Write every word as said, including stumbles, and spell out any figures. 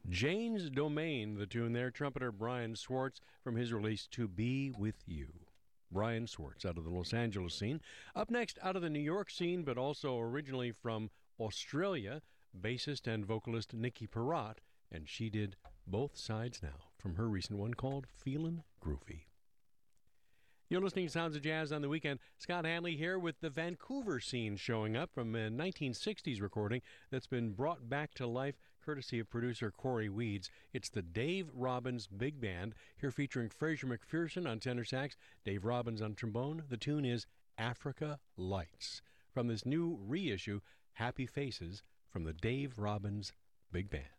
Jane's Domain, the tune there, trumpeter Brian Swartz from his release To Be With You. Brian Swartz out of the Los Angeles scene. Up next, out of the New York scene, but also originally from Australia, bassist and vocalist Nikki Perrott, and she did Both Sides Now from her recent one called Feelin' Groovy. You're listening to Sounds of Jazz on the Weekend. Scott Hanley here with the Vancouver scene showing up from a nineteen sixties recording that's been brought back to life courtesy of producer Corey Weeds. It's the Dave Robbins Big Band, here featuring Fraser McPherson on tenor sax, Dave Robbins on trombone. The tune is Africa Lights from this new reissue, Happy Faces, from the Dave Robbins Big Band.